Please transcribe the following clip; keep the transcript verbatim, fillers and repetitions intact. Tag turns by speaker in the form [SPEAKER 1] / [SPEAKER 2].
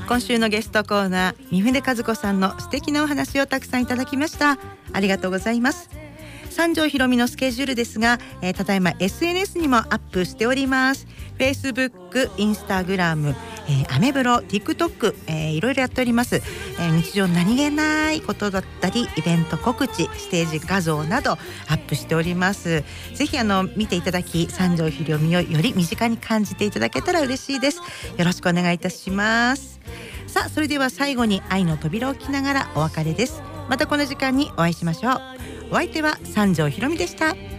[SPEAKER 1] 今週のゲストコーナー、三船和子さんの素敵なお話をたくさんいただきました。ありがとうございます。三条ひろみのスケジュールですが、えー、ただいま エスエヌエス にもアップしております。 Facebook、Instagram、えー、アメブロ、TikTok、えー、いろいろやっております、えー、日常何気ないことだったりイベント告知、ステージ画像などアップしております。ぜひあの見ていただき、三条ひろみをより身近に感じていただけたら嬉しいです。よろしくお願いいたします。さあ、それでは最後に愛の扉を聞きながらお別れです。またこの時間にお会いしましょう。お相手は三条ひろみでした。